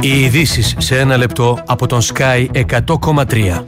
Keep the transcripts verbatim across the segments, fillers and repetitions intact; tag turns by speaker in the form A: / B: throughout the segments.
A: Οι ειδήσεις σε ένα λεπτό από τον Sky εκατό κόμμα τρία.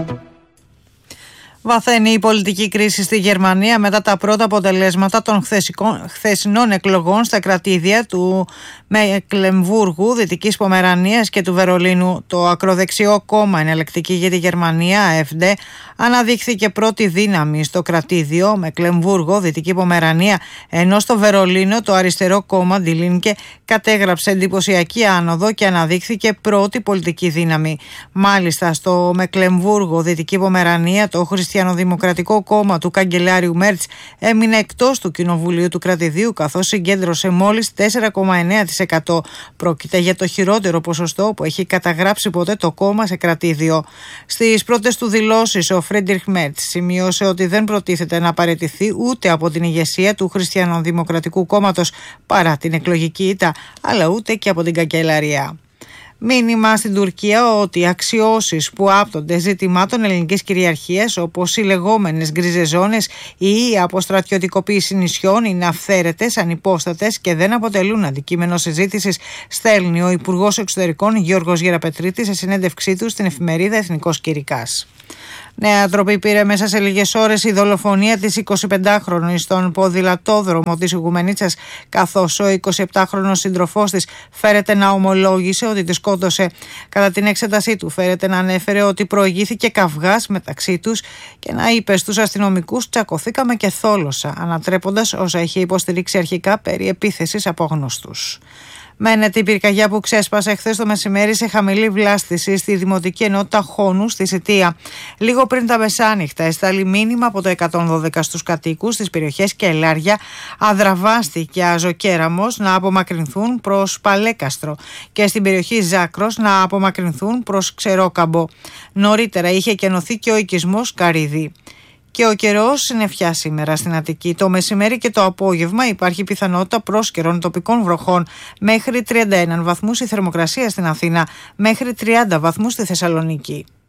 B: Βαθαίνει η πολιτική κρίση στη Γερμανία μετά τα πρώτα αποτελέσματα των χθεσινών εκλογών στα κρατήδια του Μεκλεμβούργου, Δυτικής Πομερανίας και του Βερολίνου. Το ακροδεξιό κόμμα Εναλλακτική για τη Γερμανία, AfD, αναδείχθηκε πρώτη δύναμη στο κρατήδιο Μεκλεμβούργο, Δυτική Πομερανία, ενώ στο Βερολίνο το αριστερό κόμμα Die Linke κατέγραψε εντυπωσιακή άνοδο και αναδείχθηκε πρώτη πολιτική δύναμη. Μάλιστα, στο Μεκλεμβούργο, Δυτική Πομερανία, το Χριστιανοδημοκρατικό κόμμα του καγκελάριου Μέρτς έμεινε εκτός του κοινοβουλίου του κρατηδίου, καθώς συγκέντρωσε μόλις τέσσερα κόμμα εννέα τοις εκατό. Πρόκειται για το χειρότερο ποσοστό που έχει καταγράψει ποτέ το κόμμα σε κρατήδιο. Στις πρώτες του δηλώσεις, ο Φρέντριχ Μέρτς σημείωσε ότι δεν προτίθεται να παραιτηθεί ούτε από την ηγεσία του Χριστιανοδημοκρατικού κόμματος παρά την εκλογική ήττα, αλλά ούτε και από την καγκελαρία. Μήνυμα στην Τουρκία ότι αξιώσεις που άπτονται ζητημάτων ελληνικής κυριαρχίας, όπως οι λεγόμενες γκρίζες ζώνες ή η αποστρατιωτικοποίηση νησιών, είναι αυθαίρετες, ανυπόστατες και δεν αποτελούν αντικείμενο συζήτησης, στέλνει ο Υπουργός Εξωτερικών Γιώργος Γεραπετρίτης σε συνέντευξή του στην εφημερίδα Εθνικός Κηρυκάς. Νέα τροπή πήρε μέσα σε λίγες ώρες η δολοφονία της εικοσιπεντάχρονης στον ποδηλατόδρομο της Ιγουμενίτσας, καθώς ο εικοσιεπτάχρονος σύντροφός της φέρεται να ομολόγησε ότι τη σκότωσε. Κατά την εξέτασή του φέρεται να ανέφερε ότι προηγήθηκε καυγάς μεταξύ τους και να είπε στους αστυνομικούς «τσακωθήκαμε και θόλωσα», ανατρέποντας όσα είχε υποστηρίξει αρχικά περί επίθεσης από γνωστούς. Μένεται η πυρκαγιά που ξέσπασε χθες το μεσημέρι σε χαμηλή βλάστηση στη Δημοτική Ενότητα Χόνου στη Σιτία. Λίγο πριν τα μεσάνυχτα εστάλει μήνυμα από το εκατόν δώδεκα στους κατοίκους στις περιοχές Κελάρια, Αδραβάστη και Αζοκέραμος να απομακρυνθούν προς Παλέκαστρο και στην περιοχή Ζάκρος να απομακρυνθούν προς Ξερόκαμπο. Νωρίτερα είχε κενωθεί και ο οικισμός Καρύδη. Και ο καιρός συννεφιά σήμερα στην Αττική. Το μεσημέρι και το απόγευμα υπάρχει πιθανότητα πρόσκαιρων τοπικών βροχών. Μέχρι τριάντα ένα βαθμούς η θερμοκρασία στην Αθήνα, μέχρι τριάντα βαθμούς στη Θεσσαλονίκη.